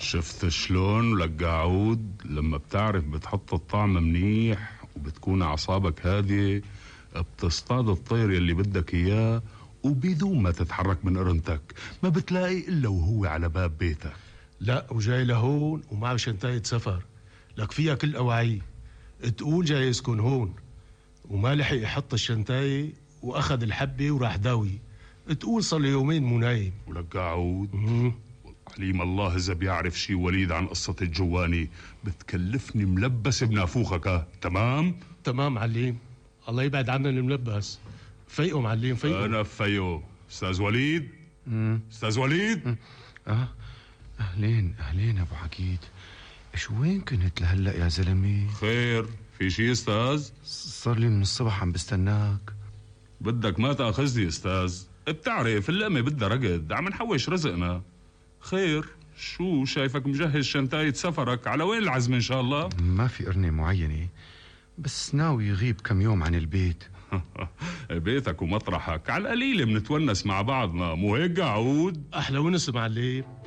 شفت شلون لك عود لما بتعرف بتحط الطعم منيح وبتكون أعصابك هادية، بتصطاد الطير يلي بدك إياه وبدون ما تتحرك من قرنتك، ما بتلاقي إلا وهو على باب بيتك. لا، وجاي لهون ومعه شنطاية سفر لك فيها كل أواعيه. تقول جاي يسكن هون وما لحق يحط الشنطاية وأخذ الحبة وراح داوي. تقول صار له يومين مو نايم. ولك عود عليم الله إذا بيعرف شي وليد عن قصة الجواني بتكلفني ملبس بنافوخك. تمام؟ تمام عليم، الله يبعد عنا الملبس. فيقوا معلم فيقوا. أنا فيقوا. أستاذ وليد. أستاذ وليد. أهلين أبو عقيد، شو وين كنت لهلأ يا زلمي؟ خير، في شي أستاذ؟ صار لي من الصبح عم بستناك. بدك ما تأخذني أستاذ، بتعرف اللقمة بدها رقد، عم نحوش رزقنا. خير، شو شايفك مجهز شنطاية سفرك، على وين العزم إن شاء الله؟ ما في قرنة معينة، بس ناوي يغيب كم يوم عن البيت. بيتك ومطرحك على القليلة منتونس مع بعضنا، مو هيك عود؟ أحلى ونس معلم.